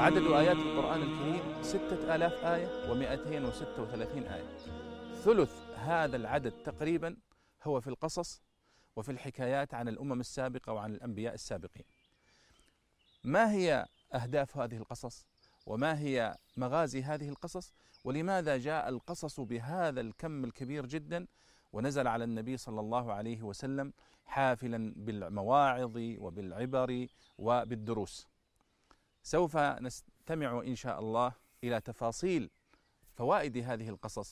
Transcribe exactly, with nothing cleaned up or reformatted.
وعدد آيات القرآن الكريم ستة آلاف آية ومئتين وستة وثلاثين آية. ثلث هذا العدد تقريبا هو في القصص وفي الحكايات عن الأمم السابقة وعن الأنبياء السابقين. ما هي أهداف هذه القصص؟ وما هي مغازي هذه القصص؟ ولماذا جاء القصص بهذا الكم الكبير جدا ونزل على النبي صلى الله عليه وسلم حافلا بالمواعظ وبالعبر وبالدروس؟ سوف نستمع إن شاء الله إلى تفاصيل فوائد هذه القصص